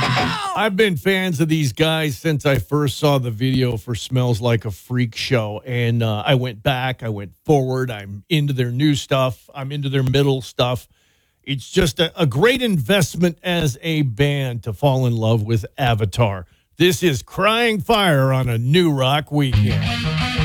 I've been fans of these guys since I first saw the video for Smells Like a Freak Show. And I went back, I went forward. I'm into their new stuff. I'm into their middle stuff. It's just a great investment as a band to fall in love with Avatar. This is Crying Fire on a New Rock Weekend.